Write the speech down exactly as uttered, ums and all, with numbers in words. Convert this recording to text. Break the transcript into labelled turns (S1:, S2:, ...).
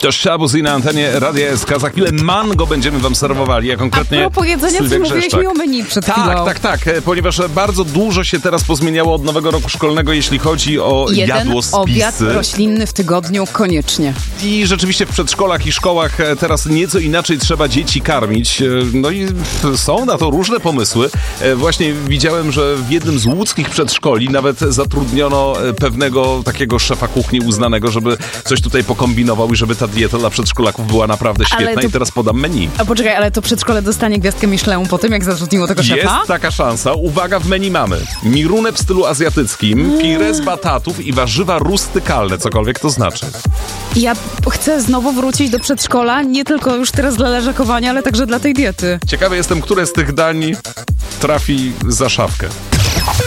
S1: To Szabuzi na antenie Radia S K. Za chwilę mango będziemy wam serwowali, a konkretnie
S2: A propos jedzenia,
S1: Sylwia
S2: co mówiłeś
S1: Grzeszczak.
S2: mi o menu przed chwilą.
S1: Tak, tak, tak, ponieważ bardzo dużo się teraz pozmieniało od nowego roku szkolnego, jeśli chodzi o
S2: Jeden
S1: jadłospisy.
S2: obiad roślinny w tygodniu koniecznie.
S1: I rzeczywiście w przedszkolach i szkołach teraz nieco inaczej trzeba dzieci karmić. No i są na to różne pomysły. Właśnie widziałem, że w jednym z łódzkich przedszkoli nawet zatrudniono pewnego takiego szefa kuchni uznanego, żeby coś tutaj pokombinował i żeby ta dieta dla przedszkolaków była naprawdę świetna.
S2: to...
S1: I teraz podam menu.
S2: A poczekaj, ale to przedszkole dostanie gwiazdkę Michelin po tym, jak zatrudniło tego szefa?
S1: Jest taka szansa. Uwaga, w menu mamy mirunę w stylu azjatyckim, pire z batatów i warzywa rustykalne, cokolwiek to znaczy.
S2: Ja chcę znowu wrócić do przedszkola, nie tylko już teraz dla leżakowania, ale także dla tej diety.
S1: Ciekawy jestem, które z tych dań trafi za szafkę.